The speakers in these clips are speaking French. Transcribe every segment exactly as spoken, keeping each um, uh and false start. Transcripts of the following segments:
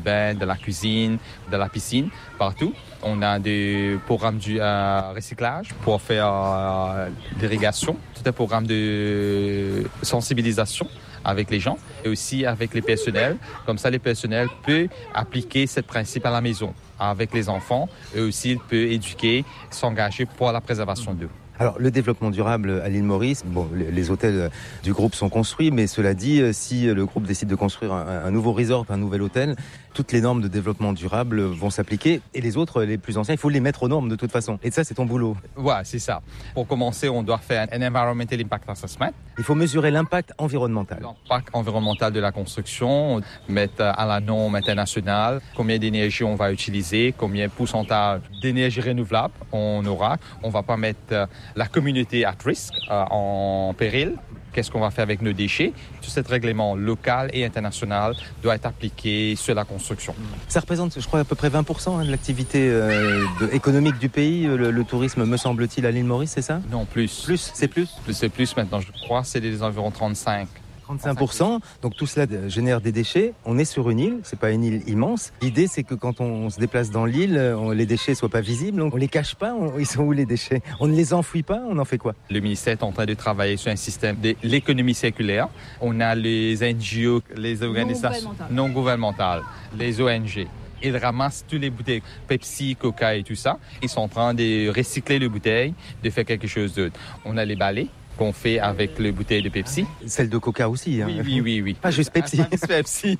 bain, de la cuisine, de la piscine, partout. On a des programmes de euh, recyclage pour faire euh, l'irrigation, tout un programme de sensibilisation avec les gens et aussi avec les personnels. Comme ça, les personnels peuvent appliquer ce principe à la maison avec les enfants et aussi ils peuvent éduquer, s'engager pour la préservation d'eux. Alors, le développement durable à l'île Maurice, bon, les, les hôtels du groupe sont construits, mais cela dit, si le groupe décide de construire un, un nouveau resort, un nouvel hôtel, toutes les normes de développement durable vont s'appliquer. Et les autres, les plus anciens, il faut les mettre aux normes de toute façon. Et ça, c'est ton boulot. Ouais, c'est ça. Pour commencer, on doit faire un Environmental Impact Assessment. Il faut mesurer l'impact environnemental. L'impact environnemental de la construction, mettre à la norme internationale, combien d'énergie on va utiliser, combien de pourcentage d'énergie renouvelable on aura. On ne va pas mettre la communauté à risque, euh, en péril. Qu'est-ce qu'on va faire avec nos déchets? Tout ce règlement local et international doit être appliqué sur la construction. Ça représente, je crois, à peu près vingt pour cent hein, de l'activité euh, de, économique du pays, le, le tourisme, me semble-t-il, à l'île Maurice, c'est ça? Non, plus. Plus, c'est plus? Plus, c'est plus maintenant, je crois, c'est des environ trente-cinq. trente-cinq pour cent, donc tout cela génère des déchets. On est sur une île, c'est pas une île immense. L'idée, c'est que quand on se déplace dans l'île, on, les déchets soient pas visibles, on les cache pas. On, ils sont où les déchets? On ne les enfouit pas, on en fait quoi? Le ministère est en train de travailler sur un système de l'économie circulaire. On a les N G O, les organisations non gouvernementales, les O N G. Ils ramassent tous les bouteilles, Pepsi, Coca et tout ça. Ils sont en train de recycler les bouteilles, de faire quelque chose d'autre. On a les balais qu'on fait avec les bouteilles de Pepsi. Celle de Coca aussi. Hein. Oui, oui, oui, oui. Pas juste Pepsi. Pas juste Pepsi.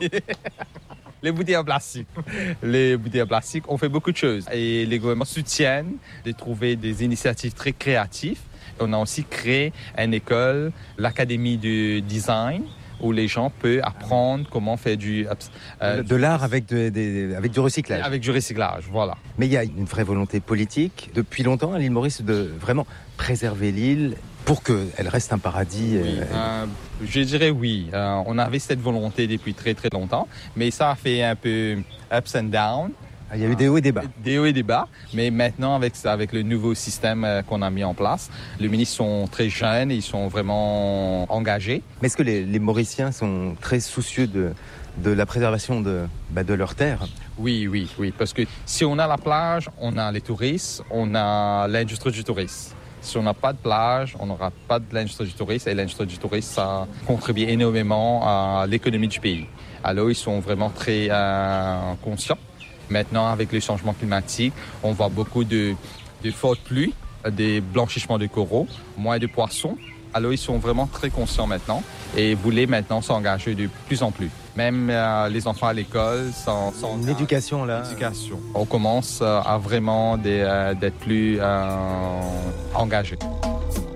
Les bouteilles en plastique. Les bouteilles en plastique, on fait beaucoup de choses. Et les gouvernements soutiennent de trouver des initiatives très créatives. On a aussi créé une école, l'Académie du design, où les gens peuvent apprendre comment faire du... Euh, de l'art avec, de, de, avec du recyclage. Avec du recyclage, voilà. Mais il y a une vraie volonté politique, depuis longtemps, à l'île Maurice, de vraiment préserver l'île pour qu'elle reste un paradis. Oui, euh, je dirais oui. Euh, on avait cette volonté depuis très très longtemps, mais ça a fait un peu ups and downs. Il y a eu des hauts et des bas. Des hauts et des bas, mais maintenant avec, avec le nouveau système qu'on a mis en place, les ministres sont très jeunes, ils sont vraiment engagés. Mais est-ce que les, les Mauriciens sont très soucieux de, de la préservation de, bah, de leurs terres? Oui, oui, oui, parce que si on a la plage, on a les touristes, on a l'industrie du tourisme. Si on n'a pas de plage, on n'aura pas de l'industrie du tourisme, et l'industrie du tourisme, ça contribue énormément à l'économie du pays. Alors, ils sont vraiment très euh, conscients. Maintenant, avec le changement climatique, on voit beaucoup de, de fortes pluies, des blanchissements de coraux, moins de poissons. Alors, ils sont vraiment très conscients maintenant et voulaient maintenant s'engager de plus en plus. Même euh, les enfants à l'école sont... sont L'éducation, là. L'éducation. On commence euh, à vraiment des, euh, d'être plus euh, engagés.